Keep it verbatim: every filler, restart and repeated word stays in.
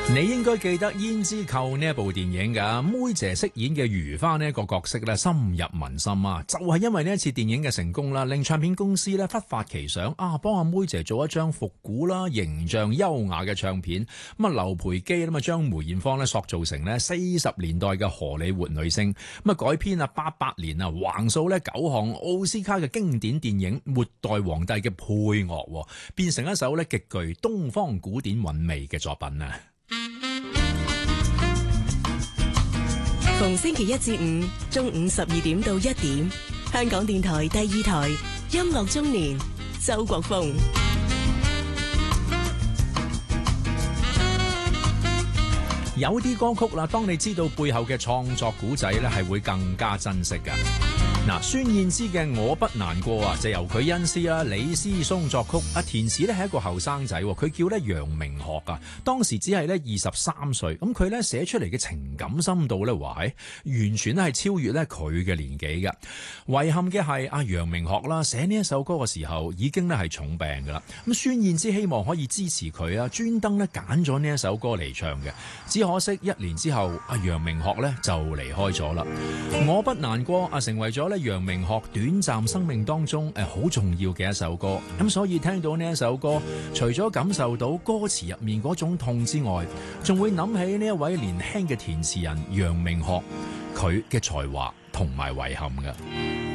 你應該記得《胭脂扣》呢一部電影㗎，妹姐飾演嘅如花呢個角色咧深入民心啊！就係因為呢一次電影嘅成功啦，令唱片公司咧忽發奇想啊，幫阿妹姐做一張復古啦、形象優雅嘅唱片。咁啊，劉培基咁啊將梅艷芳咧塑造成咧四十年代嘅荷里活女星。咁啊改編啊八八年啊橫掃咧九項奧斯卡嘅經典電影《末代皇帝》嘅配樂，變成一首咧極具東方古典韻味嘅作品啊！ 逢星期一至五中午十二點到一點，香港電台第二台音樂中年，周國峰。 有啲歌曲啦，當你知道背後嘅創作古仔咧，係會更加珍惜噶。嗱，孫燕姿嘅《我不難過》啊，就由佢恩師啊李思松作曲，阿填詞咧係一個後生仔，佢叫咧楊明學啊，當時只係咧二十三歲，咁佢咧寫出嚟嘅情感深度咧，話係完全咧係超越咧佢嘅年紀嘅。遺憾嘅係阿楊明學啦，寫呢一首歌嘅時候已經咧係重病噶啦。咁孫燕姿希望可以支持佢啊，專登咧揀咗呢一首歌嚟唱嘅。只可惜一年之後，阿楊明學咧就離開咗啦。我不難過啊，成為咗楊明學短暫生命當中誒好重要嘅一首歌，咁所以聽到呢一首歌，除咗感受到歌詞入面嗰種痛之外，仲會諗起呢一位年輕嘅填詞人楊明學佢嘅才華同埋遺憾嘅。